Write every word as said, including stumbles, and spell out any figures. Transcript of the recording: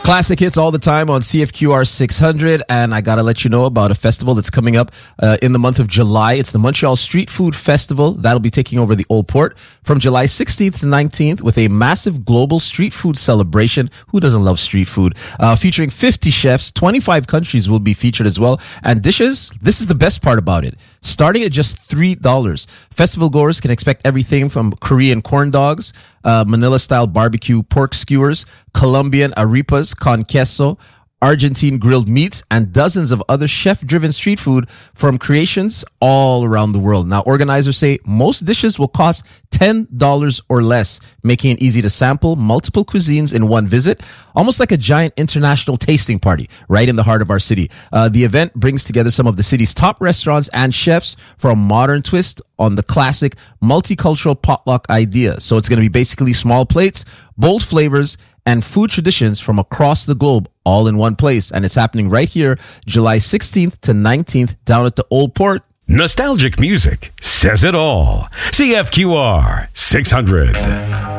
Classic hits all the time on C F Q R six hundred, and I gotta let you know about a festival that's coming up uh, in the month of July. It's the Montreal Street Food Festival. That'll be taking over the Old Port from July sixteenth to nineteenth with a massive global street food celebration. Who doesn't love street food? Uh, featuring fifty chefs, twenty-five countries will be featured as well, and dishes. This is the best part about it. Starting at just three dollars. Festival goers can expect everything from Korean corn dogs, uh, Manila-style barbecue pork skewers, Colombian arepas con queso, Argentine grilled meats, and dozens of other chef-driven street food from creations all around the world. Now, organizers say most dishes will cost ten dollars or less, making it easy to sample multiple cuisines in one visit, almost like a giant international tasting party right in the heart of our city. Uh, the event brings together some of the city's top restaurants and chefs for a modern twist on the classic multicultural potluck idea. So it's going to be basically small plates, bold flavors, and food traditions from across the globe all in one place. And it's happening right here, July sixteenth to nineteenth, down at the Old Port. Nostalgic music says it all. C F Q R six hundred.